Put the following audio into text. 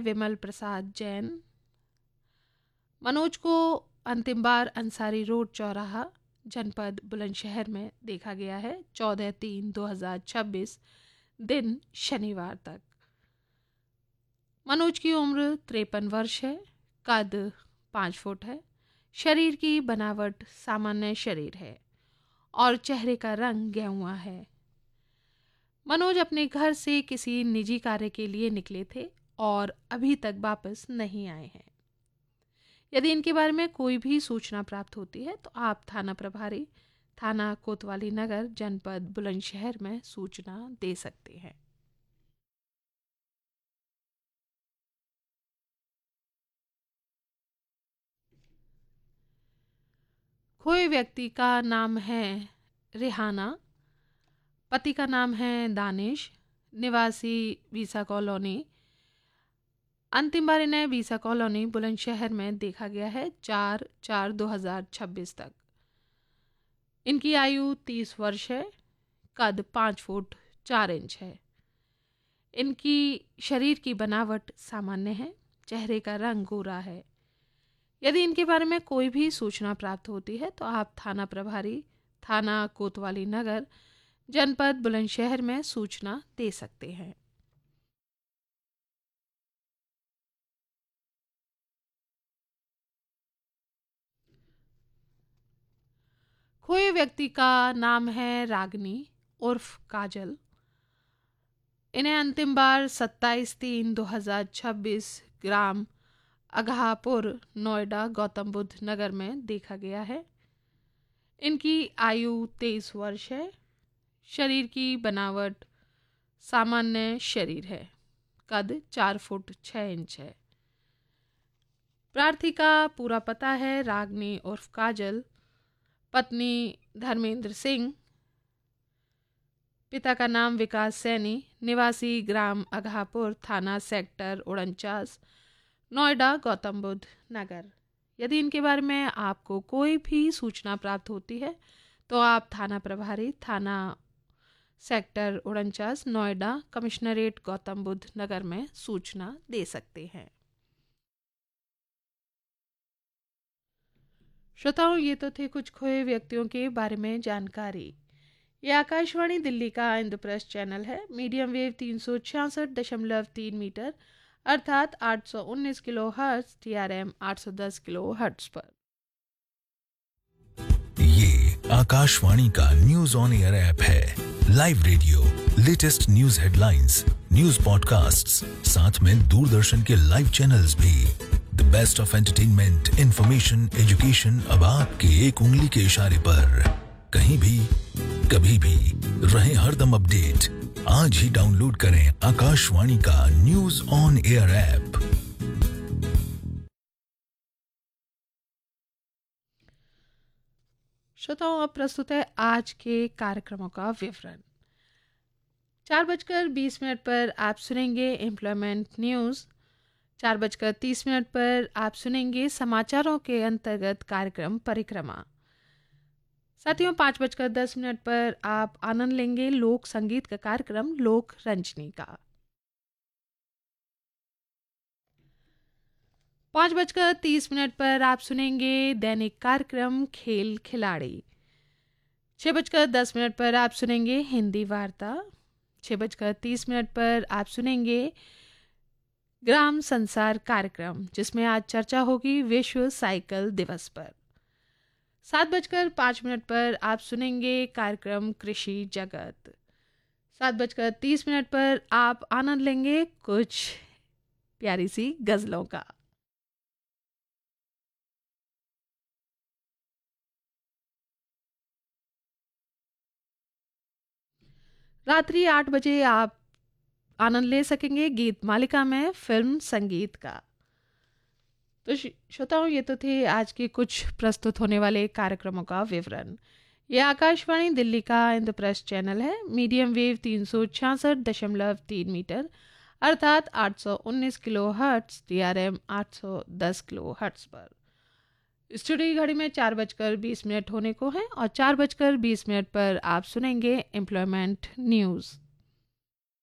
विमल प्रसाद जैन। मनोज को अंतिम बार अंसारी रोड चौराहा जनपद बुलंदशहर में देखा गया है 14/3/2026 दिन शनिवार तक। मनोज की उम्र 53 वर्ष है, कद 5 फुट है, शरीर की बनावट सामान्य शरीर है और चेहरे का रंग गेहुआ है। मनोज अपने घर से किसी निजी कार्य के लिए निकले थे और अभी तक वापस नहीं आए हैं। यदि इनके बारे में कोई भी सूचना प्राप्त होती है तो आप थाना प्रभारी थाना कोतवाली नगर जनपद बुलंदशहर में सूचना दे सकते हैं। खोए व्यक्ति का नाम है रिहाना, पति का नाम है दानिश, निवासी बीसा कॉलोनी। अंतिम बार इन्हें बीसा कॉलोनी बुलंदशहर में देखा गया है 4/4/2026 तक। इनकी आयु 30 वर्ष है, कद 5 फुट 4 इंच है। इनकी शरीर की बनावट सामान्य है, चेहरे का रंग गोरा है। यदि इनके बारे में कोई भी सूचना प्राप्त होती है तो आप थाना प्रभारी थाना कोतवाली नगर जनपद बुलंदशहर में सूचना दे सकते हैं। खोए व्यक्ति का नाम है रागनी उर्फ काजल। इन्हें अंतिम बार 27/3/2026 ग्राम अघापुर नोएडा गौतम बुद्ध नगर में देखा गया है। इनकी आयु 23 वर्ष है, शरीर की बनावट सामान्य शरीर है, कद 4 फुट 6 इंच है। प्रार्थी का पूरा पता है रागनी उर्फ काजल, पत्नी धर्मेंद्र सिंह, पिता का नाम विकास सैनी, निवासी ग्राम अघापुर थाना सेक्टर 49 नोएडा गौतम बुद्ध नगर। यदि इनके बारे में आपको कोई भी सूचना प्राप्त होती है तो आप थाना प्रभारी थाना सेक्टर 49 नोएडा कमिश्नरेट गौतम बुद्ध नगर में सूचना दे सकते हैं। श्रोताओं, ये तो थे कुछ खोए व्यक्तियों के बारे में जानकारी। ये आकाशवाणी दिल्ली का इंद्रप्रस्थ चैनल है। मीडियम वेव 366.3 मीटर अर्थात 819 kilo hertz, TRM 810 kilo hertz पर। ये आकाशवाणी का न्यूज ऑन एयर ऐप है। Live radio, latest news headlines, news podcasts, साथ में दूरदर्शन के लाइव चैनल्स भी। The best of entertainment, information, education अब आपके एक उंगली के इशारे पर। कहीं भी कभी भी रहे हरदम अपडेट। आज ही डाउनलोड करें आकाशवाणी का न्यूज ऑन एयर ऐप। श्रोताओं, अब प्रस्तुत है आज के कार्यक्रमों का विवरण। 4:20 पर आप सुनेंगे एम्प्लॉयमेंट न्यूज़। 4:30 पर आप सुनेंगे समाचारों के अंतर्गत कार्यक्रम परिक्रमा। साथियों, 5:10 पर आप आनंद लेंगे लोक संगीत का कार्यक्रम लोक रंजनी का। 5:30 पर आप सुनेंगे दैनिक कार्यक्रम खेल खिलाड़ी। 6:10 पर आप सुनेंगे हिंदी वार्ता। 6:30 पर आप सुनेंगे ग्राम संसार कार्यक्रम, जिसमें आज चर्चा होगी विश्व साइकिल दिवस पर। 7:05 पर आप सुनेंगे कार्यक्रम कृषि जगत। 7:30 पर आप आनंद लेंगे कुछ प्यारी सी गजलों का। रात्रि 8 बजे आप आनंद ले सकेंगे गीत मालिका में फिल्म संगीत का। तो श्रोताओं, ये तो थे आज के कुछ प्रस्तुत होने वाले कार्यक्रमों का विवरण। यह आकाशवाणी दिल्ली का इंद्रप्रस्थ चैनल है। मीडियम वेव 366.3 मीटर अर्थात 819 kilo hertz, TRM 810 kilo hertz पर। स्टूडियो की घड़ी में 4:20 होने को हैं और 4:20 पर आप सुनेंगे एम्प्लॉयमेंट न्यूज़।